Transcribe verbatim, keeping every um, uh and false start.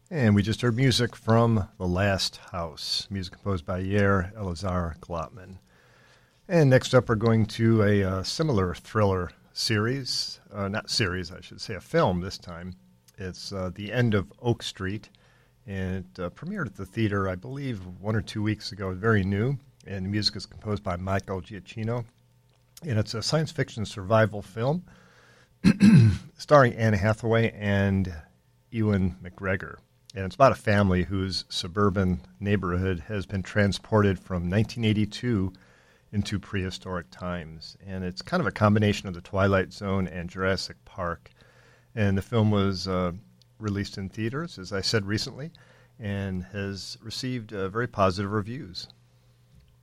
And we just heard music from The Last House, music composed by Yair Elazar Glotman. And next up, we're going to a uh, similar thriller series, uh, not series, I should say, a film this time. It's uh, The End of Oak Street, and it uh, premiered at the theater, I believe, one or two weeks ago. It's very new, and the music is composed by Michael Giacchino. And it's a science fiction survival film starring Anne Hathaway and Ewan McGregor. And it's about a family whose suburban neighborhood has been transported from nineteen eighty-two into prehistoric times. And it's kind of a combination of The Twilight Zone and Jurassic Park. And the film was uh, released in theaters, as I said recently, and has received uh, very positive reviews.